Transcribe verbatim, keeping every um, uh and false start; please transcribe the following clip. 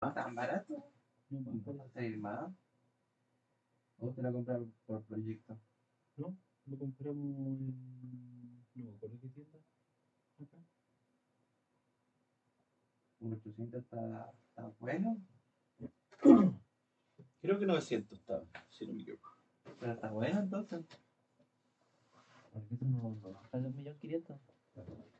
No, tan barato. No más, ¿No por va a salir más? ¿O te la compraron por proyecto? ¿no? Lo compramos en. No me acuerdo qué tienda. Acá. Un ochocientos está, está bueno. Creo que novecientos estaba, si no me equivoco. Pero está bueno entonces. Porque eso no, no baja de un millón quinientos.